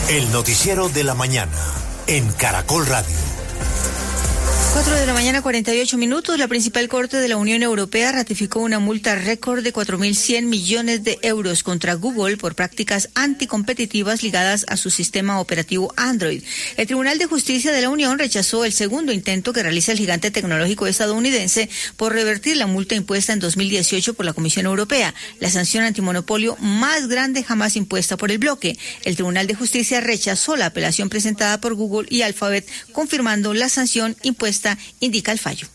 El noticiero de la mañana en Caracol Radio. 4:48 a.m. La principal corte de la Unión Europea ratificó una multa récord de 4.100 millones de euros contra Google por prácticas anticompetitivas ligadas a su sistema operativo Android. El Tribunal de Justicia de la Unión rechazó el segundo intento que realiza el gigante tecnológico estadounidense por revertir la multa impuesta en 2018 por la Comisión Europea, la sanción antimonopolio más grande jamás impuesta por el bloque. El Tribunal de Justicia rechazó la apelación presentada por Google y Alphabet, confirmando la sanción impuesta, indica el fallo.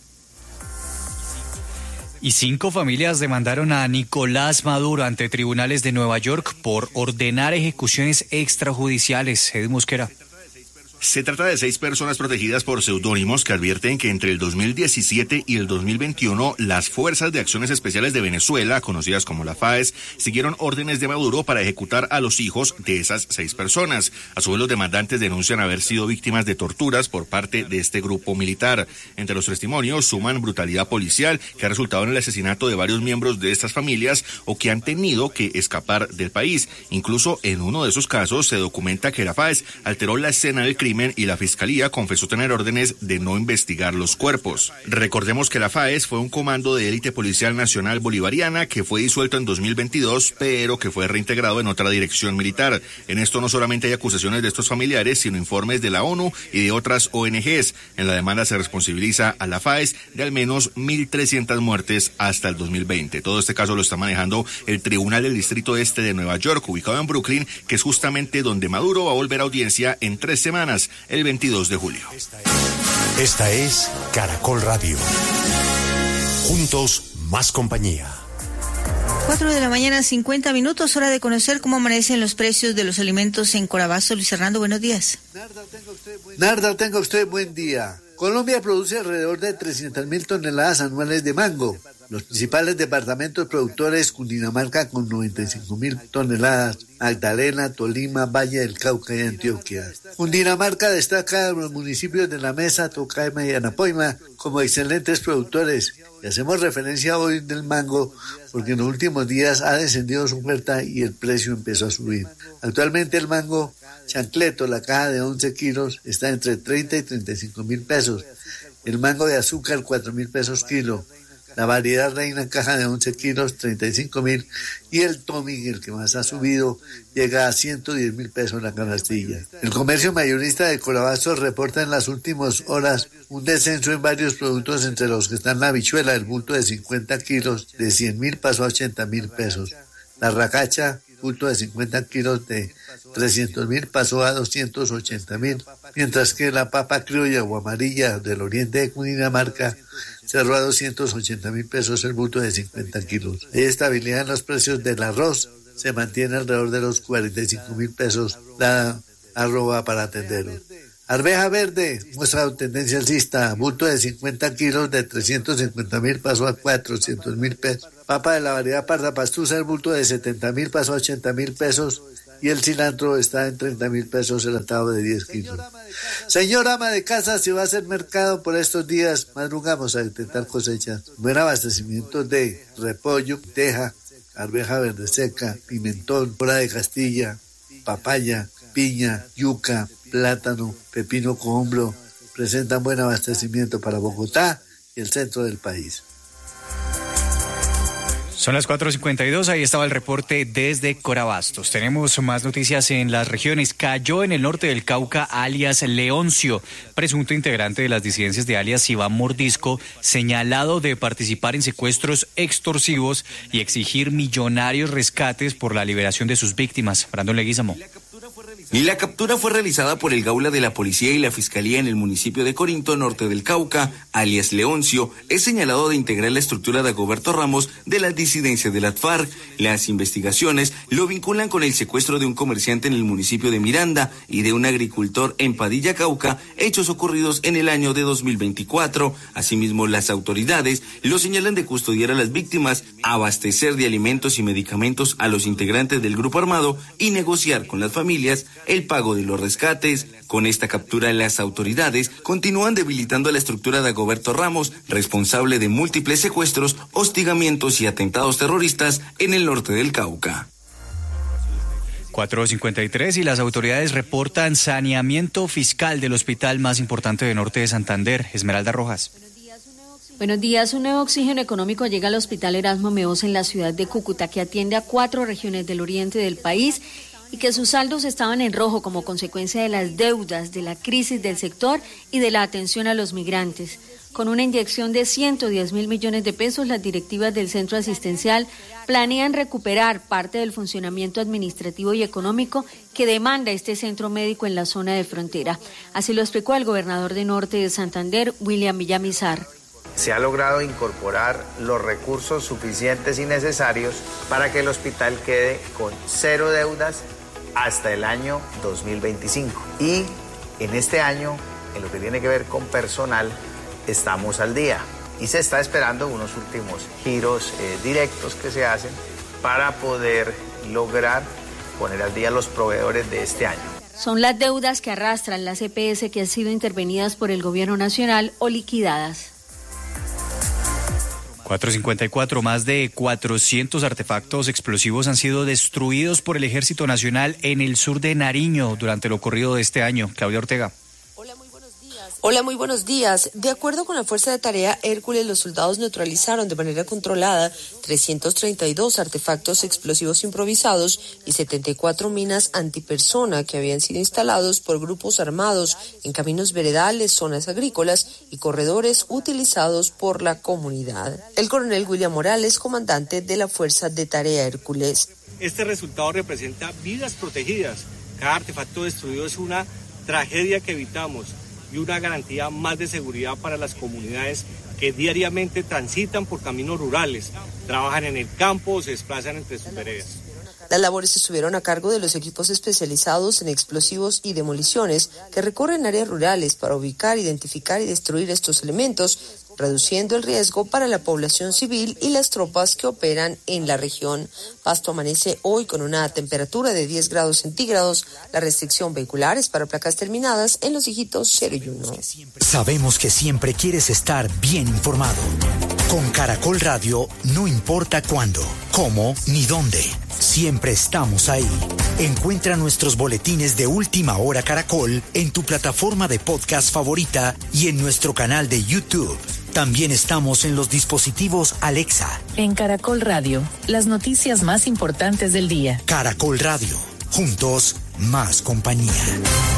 Y 5 familias demandaron a Nicolás Maduro ante tribunales de Nueva York por ordenar ejecuciones extrajudiciales. Edwin Mosquera. Se trata de 6 personas protegidas por seudónimos que advierten que entre el 2017 y el 2021 las Fuerzas de Acciones Especiales de Venezuela, conocidas como la FAES, siguieron órdenes de Maduro para ejecutar a los hijos de esas 6 personas. A su vez, los demandantes denuncian haber sido víctimas de torturas por parte de este grupo militar. Entre los testimonios suman brutalidad policial que ha resultado en el asesinato de varios miembros de estas familias o que han tenido que escapar del país. Incluso en uno de esos casos se documenta que la FAES alteró la escena del crimen y la Fiscalía confesó tener órdenes de no investigar los cuerpos. Recordemos que la FAES fue un comando de élite policial nacional bolivariana que fue disuelto en 2022, pero que fue reintegrado en otra dirección militar. En esto no solamente hay acusaciones de estos familiares, sino informes de la ONU y de otras ONGs. En la demanda se responsabiliza a la FAES de al menos 1.300 muertes hasta el 2020. Todo este caso lo está manejando el Tribunal del Distrito Este de Nueva York, ubicado en Brooklyn, que es justamente donde Maduro va a volver a audiencia en 3 semanas. El 22 de julio. Esta es Caracol Radio. Juntos, más compañía. 4:50 a.m, hora de conocer cómo amanecen los precios de los alimentos en Corabasto. Luis Hernando, buenos días. Narda, tenga usted buen día. Colombia produce alrededor de 300.000 toneladas anuales de mango. Los principales departamentos productores: Cundinamarca con 95.000 toneladas, Magdalena, Tolima, Valle del Cauca y Antioquia. Cundinamarca destaca a los municipios de La Mesa, Tocaima y Anapoima como excelentes productores. Y hacemos referencia hoy del mango porque en los últimos días ha descendido su oferta y el precio empezó a subir. Actualmente el mango chancleto, la caja de 11 kilos, está entre 30 y 35.000 pesos. El mango de azúcar, 4.000 pesos kilo. La variedad reina caja de 11 kilos, 35.000. Y el Tommy, el que más ha subido, llega a 110.000 pesos la canastilla. El comercio mayorista de Corabasto reporta en las últimas horas un descenso en varios productos, entre los que están la habichuela, el bulto de 50 kilos, de 100.000 pasó a 80.000 pesos. La racacha, bulto de 50 kilos, de 300.000 pasó a 280.000. Mientras que la papa criolla o amarilla del oriente de Cundinamarca cerró a 280.000 pesos el bulto de 50 kilos. Hay estabilidad en los precios del arroz, se mantiene alrededor de los 45.000 pesos la arroba para tenderos. Arveja verde muestra tendencia alcista, bulto de 50 kilos de 350.000 pasó a 400.000 pesos. Papa de la variedad parda pastusa, el bulto de 70.000 pasó a 80.000 pesos. Y el cilantro está en 30.000 pesos el atado de 10 kilos. Señora ama de casa, si va a hacer mercado por estos días, madrugamos a intentar cosechas. Buen abastecimiento de repollo, teja, arveja verde seca, pimentón, mora de Castilla, papaya, piña, yuca, plátano, pepino cohombro. Presentan buen abastecimiento para Bogotá y el centro del país. Son las 4:52, ahí estaba el reporte desde Corabastos. Tenemos más noticias en las regiones. Cayó en el norte del Cauca alias Leoncio, presunto integrante de las disidencias de alias Iván Mordisco, señalado de participar en secuestros extorsivos y exigir millonarios rescates por la liberación de sus víctimas. Brandon Leguizamo. La captura fue realizada por el Gaula de la Policía y la Fiscalía en el municipio de Corinto, norte del Cauca. Alias Leoncio es señalado de integrar la estructura de Dagoberto Ramos de las disidencias de las FARC. Las investigaciones lo vinculan con el secuestro de un comerciante en el municipio de Miranda y de un agricultor en Padilla, Cauca, hechos ocurridos en el año de 2024. Asimismo, las autoridades lo señalan de custodiar a las víctimas, abastecer de alimentos y medicamentos a los integrantes del grupo armado y negociar con las familias el pago de los rescates. Con esta captura, las autoridades continúan debilitando la estructura de Dagoberto Ramos, responsable de múltiples secuestros, hostigamientos y atentados terroristas en el norte del Cauca. 4:53 y las autoridades reportan saneamiento fiscal del hospital más importante del norte de Santander. Esmeralda Rojas. Buenos días. Un nuevo oxígeno económico llega al Hospital Erasmo Meoz en la ciudad de Cúcuta, que atiende a 4 regiones del oriente del país y que sus saldos estaban en rojo como consecuencia de las deudas, de la crisis del sector y de la atención a los migrantes. Con una inyección de 110.000 millones de pesos, las directivas del centro asistencial planean recuperar parte del funcionamiento administrativo y económico que demanda este centro médico en la zona de frontera. Así lo explicó el gobernador de Norte de Santander, William Villamizar. Se ha logrado incorporar los recursos suficientes y necesarios para que el hospital quede con 0 deudas hasta el año 2025. Y en este año, en lo que tiene que ver con personal, estamos al día y se está esperando unos últimos giros directos que se hacen para poder lograr poner al día los proveedores de este año. Son las deudas que arrastran las EPS que han sido intervenidas por el gobierno nacional o liquidadas. 4:54, más de 400 artefactos explosivos han sido destruidos por el Ejército Nacional en el sur de Nariño durante lo ocurrido de este año. Claudia Ortega. Hola, muy buenos días. De acuerdo con la Fuerza de Tarea Hércules, los soldados neutralizaron de manera controlada 332 artefactos explosivos improvisados y 74 minas antipersona que habían sido instalados por grupos armados en caminos veredales, zonas agrícolas y corredores utilizados por la comunidad. El coronel William Morales, comandante de la Fuerza de Tarea Hércules. Este resultado representa vidas protegidas. Cada artefacto destruido es una tragedia que evitamos y una garantía más de seguridad para las comunidades que diariamente transitan por caminos rurales, trabajan en el campo o se desplazan entre sus veredas. Las labores estuvieron a cargo de los equipos especializados en explosivos y demoliciones que recorren áreas rurales para ubicar, identificar y destruir estos elementos, reduciendo el riesgo para la población civil y las tropas que operan en la región. Pasto amanece hoy con una temperatura de 10 grados centígrados. La restricción vehicular es para placas terminadas en los dígitos 0 y 1. Sabemos que siempre quieres estar bien informado. Con Caracol Radio, no importa cuándo, cómo ni dónde. Siempre estamos ahí. Encuentra nuestros boletines de Última Hora Caracol en tu plataforma de podcast favorita y en nuestro canal de YouTube. También estamos en los dispositivos Alexa. En Caracol Radio, las noticias más importantes del día. Caracol Radio. Juntos, más compañía.